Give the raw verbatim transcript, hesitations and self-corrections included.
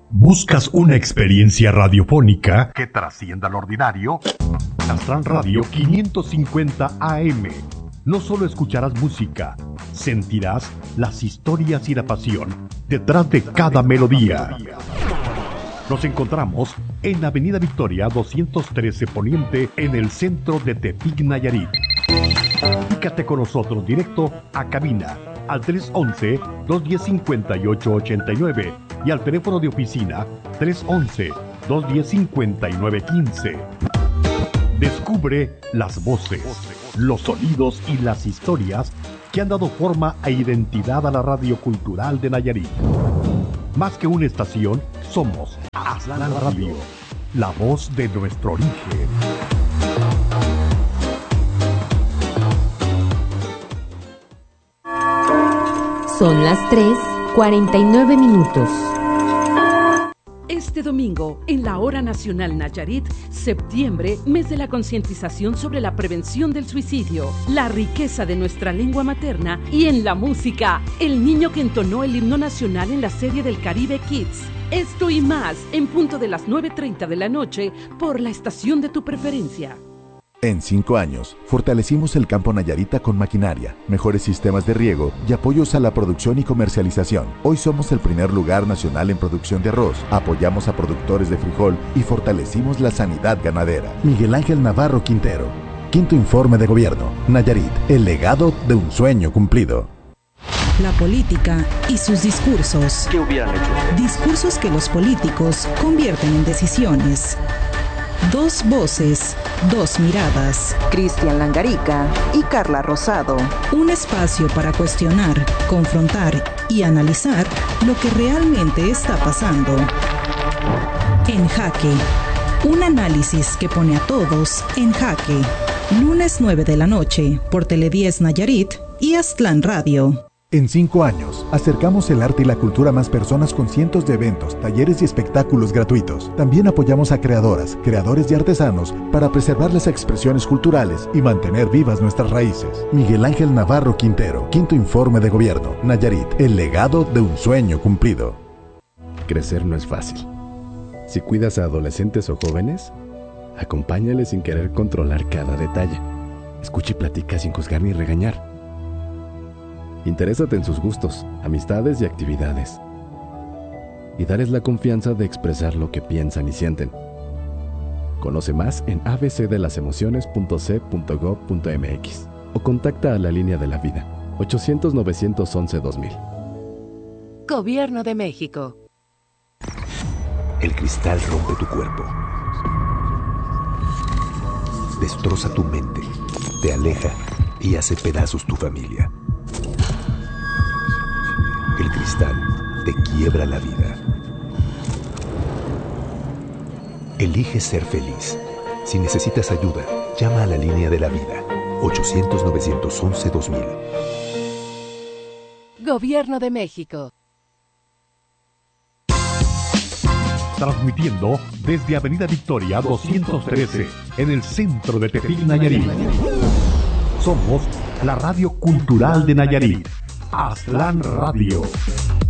¿Buscas una experiencia radiofónica que trascienda lo ordinario? Aztlán Radio quinientos cincuenta A M. No solo escucharás música, sentirás las historias y la pasión detrás de cada melodía. Nos encontramos en Avenida Victoria doscientos trece Poniente, en el centro de Tepic, Nayarit. Comunícate con nosotros directo a cabina al tres once, dos diez, cincuenta y ocho ochenta y nueve y al teléfono de oficina tres once, dos diez, cincuenta y nueve quince. Descubre las voces, los sonidos y las historias que han dado forma e identidad a la radio cultural de Nayarit. Más que una estación, somos Aztlán Radio, la voz de nuestro origen. Son las tres, cuarenta y nueve minutos. Este domingo, en la Hora Nacional Nayarit, septiembre, mes de la concientización sobre la prevención del suicidio, la riqueza de nuestra lengua materna y en la música, el niño que entonó el himno nacional en la serie del Caribe Kids. Esto y más, en punto de las nueve treinta de la noche, por la estación de tu preferencia. En cinco años, fortalecimos el campo nayarita con maquinaria, mejores sistemas de riego y apoyos a la producción y comercialización. Hoy somos el primer lugar nacional en producción de arroz, apoyamos a productores de frijol y fortalecimos la sanidad ganadera. Miguel Ángel Navarro Quintero. Quinto informe de gobierno. Nayarit, el legado de un sueño cumplido. La política y sus discursos. ¿Qué hubieran hecho? Discursos que los políticos convierten en decisiones. Dos voces, dos miradas. Cristian Langarica y Carla Rosado. Un espacio para cuestionar, confrontar y analizar lo que realmente está pasando. En Jaque. Un análisis que pone a todos en jaque. Lunes nueve de la noche por Tele diez Nayarit y Aztlán Radio. En cinco años, acercamos el arte y la cultura a más personas con cientos de eventos, talleres y espectáculos gratuitos. También apoyamos a creadoras, creadores y artesanos para preservar las expresiones culturales y mantener vivas nuestras raíces. Miguel Ángel Navarro Quintero, quinto informe de gobierno. Nayarit, el legado de un sueño cumplido. Crecer no es fácil. Si cuidas a adolescentes o jóvenes, acompáñales sin querer controlar cada detalle. Escucha y platica sin juzgar ni regañar. Interésate en sus gustos, amistades y actividades. Y darles la confianza de expresar lo que piensan y sienten. Conoce más en a b c de las emociones punto c punto gov punto m x o contacta a la línea de la vida ochocientos, novecientos once, dos mil. Gobierno de México. El cristal rompe tu cuerpo. Destroza tu mente, te aleja y hace pedazos tu familia. El cristal te quiebra la vida. Elige ser feliz. Si necesitas ayuda, llama a la línea de la vida ochocientos, novecientos once, dos mil. Gobierno de México. Transmitiendo desde Avenida Victoria doscientos trece, en el centro de Tepic, Nayarit. Somos la radio cultural de Nayarit. Aztlán Radio.